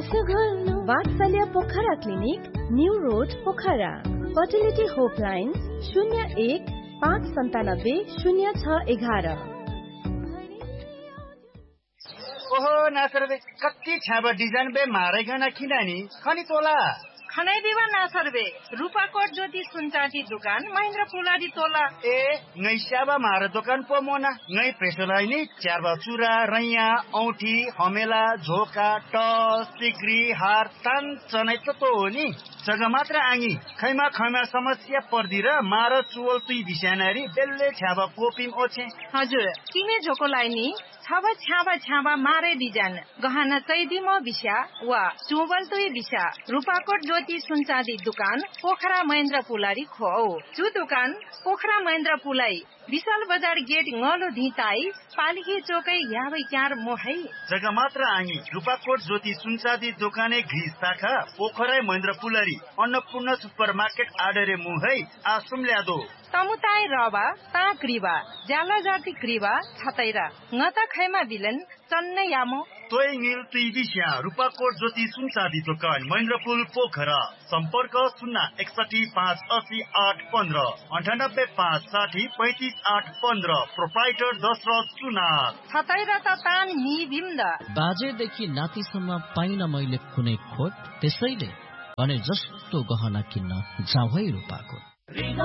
वात्सल्य Pokhara clinic, new road Pokhara. Fertility होपलाइन 01-597-0611। ओहो नासर बे कति छाबा डिजाइन बे मारे गना खिनानी खनी तोला खनाई देवा नासर बे रूपाकोट ज्योति सुनचाटी दुकान महेन्द्र पुलाडी तोला ए ngै स्याबा मारे दोकान पो मोना ngै प्रेसलाई नि च्यारबा चुरा रैया औठी हमेला झोका टस सिक्री हार तान चनै त हो नि जग्गा मात्र आङी खैमा समस्या पर्दी र मार चुवल तुई बिसानारी बेल्ले छाबा कोपिम ओछे हजुर किमे झोकोलाई नि छाबा मारे डिजाइन गहना चैदिम बिसा वा चुवल तुई बिसा रूपाकोट ज्योति सुनचाँदी दुकान पोखरा महेन्द्र पुलारी खो चु दुकान पोखरा महेन्द्र पुलाई विशाल बजार गेट ngलो धिताई पालिके चोकै याबै क्यार मोहै जग्गा मात्र आङी रूपाकोट ज्योति सुनचाँदी दोकाने घिस शाखा पोखरा महेन्द्र पुलारी अन्नपूर्ण सुपरमार्केट आडरे मुहै आसुम ल्यादो तमुताई रवा ता क्रिवा ज्याला जाति क्रिवा छतैरा ngata खैमा बिलन चन्ने यामो तोय नील तुई बिस्या रूपाकोट ज्योति सुनचाँदी दोकान महेन्द्रपुल पोखरा सम्पर्क 061-580-815 98-560-35-815 प्रोप्राइटर दशरथ चुनार छतैरा त तान नि बिम्दा बाजेदेखि नातिसम्म पाइन मैले कुनै खोट त्यसैले भने जस्तो गहना किन्न जाऊ है रूपाकोट।